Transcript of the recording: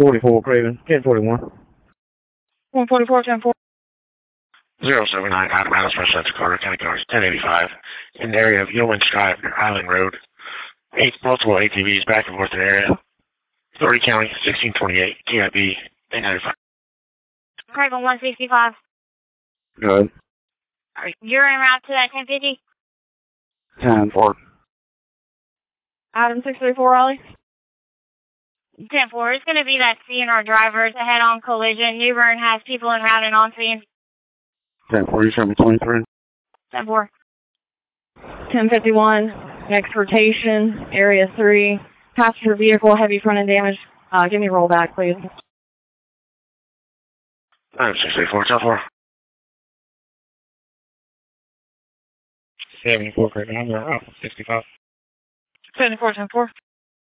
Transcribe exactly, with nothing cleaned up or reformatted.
forty-four Craven, ten forty-one. one forty-four, ten four. zero seven nine Admiral Special Carter County Cars, ten eighty-five, in the area of Yeoman's Drive near Island Road. Eight multiple A T Vs back and forth in the area. Doherty County, sixteen twenty-eight, T I B, eight ninety-five. Craven, one sixty-five. Good. You're en route to that ten fifty? ten four. Item six three four, Raleigh. ten four, it's going to be that C N R driver. It's a head-on collision. New Bern has people en route and on scene. ten four, you show me twenty-three. ten four. ten fifty-one, next rotation, area three. Passenger vehicle, heavy front end damage. Uh, give me a roll back, please. Item six three four, ten four. seventy-four Craven, I'm there, sixty-five. seventy-four, ten four.